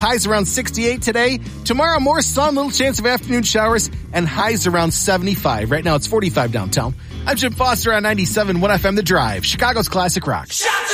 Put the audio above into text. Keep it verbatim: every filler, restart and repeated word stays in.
Highs around sixty-eight today. Tomorrow, more sun, little chance of afternoon showers, and highs around seventy-five. Right now, it's forty-five downtown. I'm Jim Foster on ninety-seven point one F M The Drive, Chicago's classic rock.